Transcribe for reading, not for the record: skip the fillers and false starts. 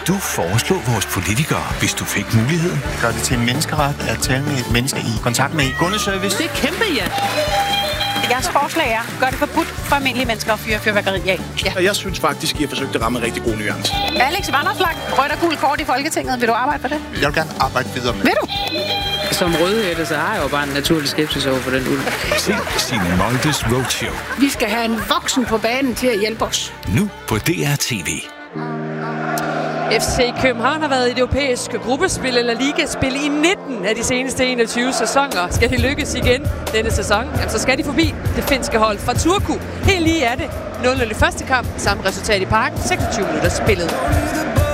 du foreslå vores politikere, hvis du fik muligheden? Gør det til en menneskeret at tale med et menneske i kontakt med kundeservice? Det er kæmpe, ja. Jeres forslag er, gør det forbudt for almindelige mennesker at fyre fyrværkeri af. Ja. Jeg synes faktisk, I har forsøgt at ramme en rigtig god nuance. Alex Vanopslagh, rødt og gul kort i Folketinget. Vil du arbejde for det? Jeg vil gerne arbejde videre med. Vil du? Som rødhætte, så har jeg jo bare en naturlig skepsis over for den ulv. Se Signe Moldes Roadshow. Vi skal have en voksen på banen til at hjælpe os. Nu på DR TV. FC København har været i det europæiske gruppespil eller ligaspil i 19 af de seneste 21 sæsoner. Skal de lykkes igen denne sæson, jamen, så skal de forbi det finske hold fra Turku. Helt lige er det 0-0 i første kamp, samme resultat i parken, 26 minutter spillet.